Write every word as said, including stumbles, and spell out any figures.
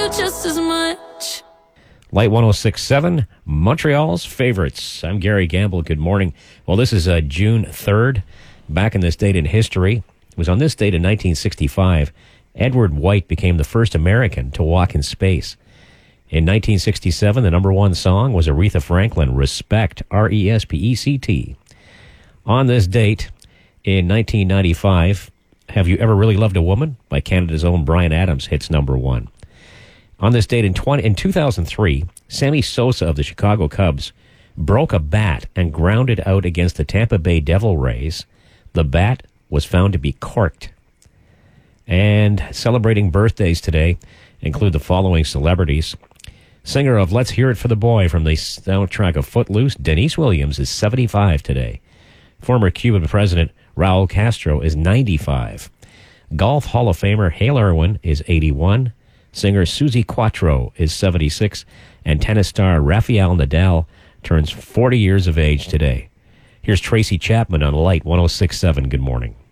you just as much. Light one oh six point seven, Montreal's favorites. I'm Gary Gamble. Good morning. Well, this is uh, June third. Back in this date in history, it was on this date in nineteen sixty-five, Edward White became the first American to walk in space. In nineteen sixty-seven, the number one song was Aretha Franklin, Respect, R E S P E C T. On this date, in nineteen ninety-five, Have You Ever Really Loved a Woman? By Canada's own Bryan Adams hits number one. On this date in, twenty, in two thousand three, Sammy Sosa of the Chicago Cubs broke a bat and ground it out against the Tampa Bay Devil Rays. The bat was found to be corked. And celebrating birthdays today include the following celebrities. Singer of Let's Hear It for the Boy from the soundtrack of Footloose, Denise Williams, is seventy-five today. Former Cuban President Raul Castro is ninety-five. Golf Hall of Famer Hale Irwin is eighty-one. Singer Suzy Quatro is seventy-six. And tennis star Rafael Nadal turns forty years of age today. Here's Tracy Chapman on Light one oh six point seven. Good morning.